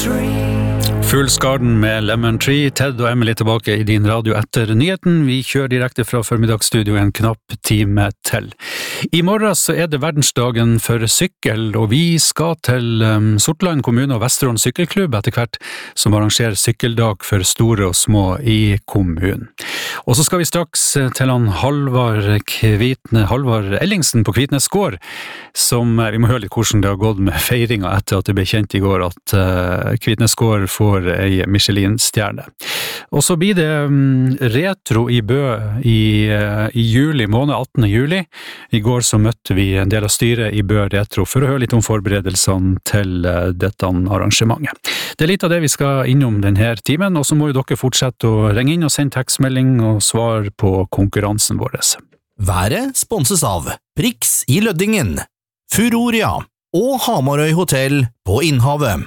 Fools Garden med Lemon Tree, Ted og Emily tilbake i din radio etter nyheten. Vi kjører direkte fra formiddagsstudio en knapp time til. I morgen så er det verdensdagen for sykkel, og vi skal til Sortland kommune og Vesterålen sykkelklubb etter hvert, som arrangerer sykkeldag for store og små i kommunen. Og så skal vi straks til han Halvard Ellingsen på Kvitnes gård, som vi må høre litt hvordan det har gått med feiringa etter at det ble kjent i går at Kvitnes gård får ei Michelin-stjerne. Og så blir det retro i Bø i juli måned, 18. juli. I går så møtte vi en del av styret i Bø Retro for å høre litt om forberedelsene til dette arrangementet. Det er litt av det vi skal innom denne timen, og så må jo dere fortsette å ringe inn og sende tekstmelding og svar på konkurransen vår. Været sponses av Prix i Løddingen, Furoria og Hamarøy Hotel på Innhavet.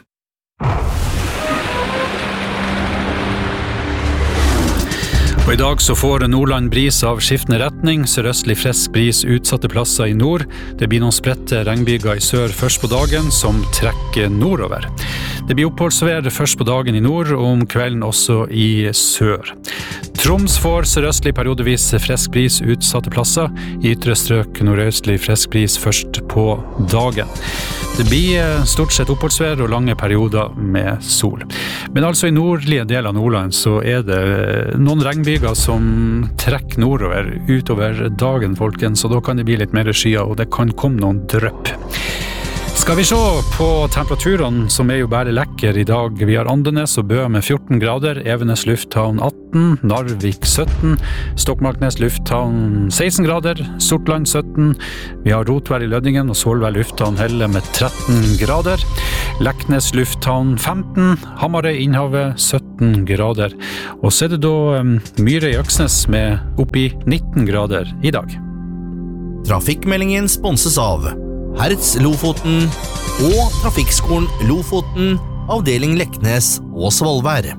Og i dag så får Nordland bris av skiftende retning, sørøstlig frisk bris utsatte plasser i nord. Det blir noen spredte regnbyger i sør først på dagen som trekker nordover. Det blir oppholdsvær først på dagen i nord og om kvelden også i sør. Troms får sørøstlig periodevis frisk bris utsatte plasser, i ytre strøk nordøstlig frisk bris først på dagen. Det blir stort sett oppholdsvær og lange perioder med sol. Men altså i nordlige del av Nordland så er det noen regnbyger som trekker nordover utover dagen, folkens, så da kan det bli litt mer skyer, og det kan komme noen drypp. Skal vi se på temperaturene, som er jo bare lekker i dag. Vi har Andenes og Bø med 14 grader, Evenes lufthavn 18, Narvik 17, Stokmarknes lufthavn 16 grader, Sortland 17, vi har Rotvær i Løddingen og Svolvær lufthavn Helle med 13 grader, Leknes lufthavn 15, Hamarøy Innhavet 17 grader, og så er det da Myre i Øksnes med oppi 19 grader i dag. Trafikkmeldingen sponses av Hertz Lofoten og Trafikkskolen Lofoten, avdeling Leknes og Svolvær.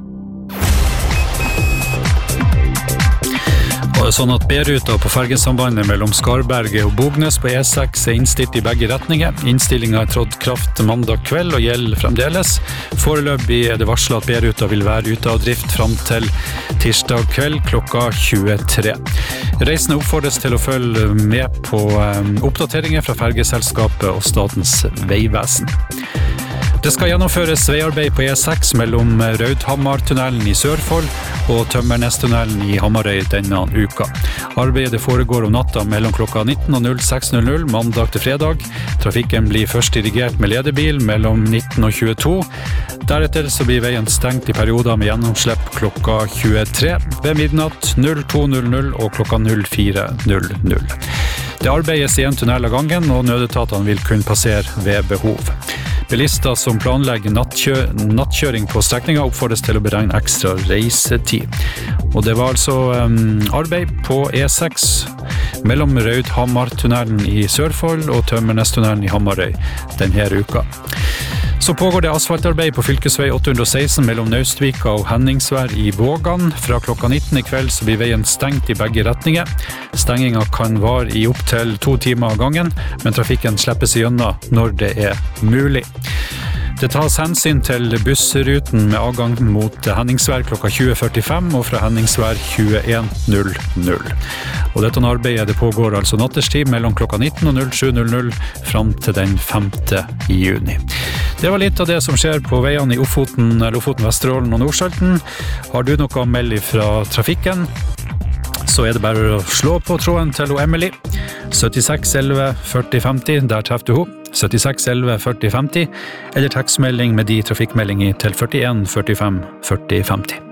Og det er sånn at B-ruta på fergesambandet mellom Skarberget og Bognes på E6 er innstilt i begge retninger. Innstillingen er trådt kraft mandag kveld og gjelder fremdeles. Foreløpig er det varslet at B-ruta vil være ute av drift frem til tirsdag kveld klokka 23. Reisende oppfordres til å følge med på oppdateringer fra fergeselskapet og Statens vegvesen. Det skal gjennomføres veiarbeid på E6 mellom Raudhammartunnelen i Sørfold og Tømmernestunnelen i Hamarøy denne uka. Arbeidet foregår om natta mellom klokka 19 og 06:00 mandag til fredag. Trafikken blir først dirigert med ledebil mellom 19 og 22. Deretter så blir veien stengt i perioder med gjennomslipp klokka 23, ved midnatt 02:00 og klokka 04:00. Det arbeides i en tunnel av gangen, og nødetatene vil kunne passere ved behov. Bilister som planlegger nattkjøring på strekninger oppfordres til å beregne ekstra reisetid. Og det var altså arbeid på E6 mellom Raudhammartunnelen i Sørfold og Tømmernestunnelen i Hamarøy denne uka. Så pågår det asfaltarbeid på fylkesvei 816 mellom Naustvika og Henningsvær i Vågan. Fra klokka 19 i kveld så blir veien stengt i begge retninger. Stengingen kan vare i opp til 2 timer av gangen, men trafikken slippes igjennom når det er mulig. Det tas hensyn til bussruten med avgang mot Henningsvær klokka 20:45 og fra Henningsvær 21:00. Og dette arbeidet det pågår altså natterstid mellom klokka 19 og 07:00 frem til den 5. juni. Det var litt av det som skjer på veiene i Lofoten, Vesterålen og Nordsalten. Har du noe å melde fra trafikken, så er det bare å slå på tråden til Emily. 76 11 40 50, der treffer du henne. 76 11 40 50, eller tekstmelding med de trafikkmeldinger til 41 45 40 50.